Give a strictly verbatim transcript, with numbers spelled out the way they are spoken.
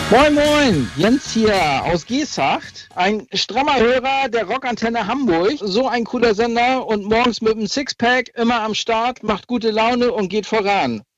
Moin Moin, Jens hier aus Geesthacht. Ein strammer Hörer der Rockantenne Hamburg. So ein cooler Sender und morgens mit dem Sixpack immer am Start, macht gute Laune und geht voran.